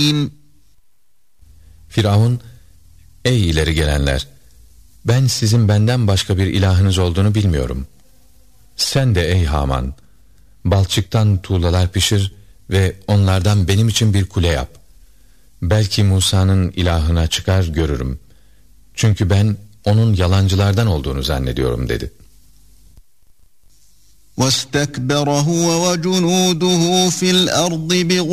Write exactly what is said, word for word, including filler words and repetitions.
مبين. Firavun, ey ileri gelenler, ben sizin benden başka bir ilahınız olduğunu bilmiyorum. Sen de ey Haman, balçıktan tuğlalar pişir ve onlardan benim için bir kule yap. Belki Musa'nın ilahına çıkar görürüm. Çünkü ben onun yalancılardan olduğunu zannediyorum dedi. وَاسْتَكْبَرَ هُوَ وَجُنُودُهُ فِي الْأَرْضِ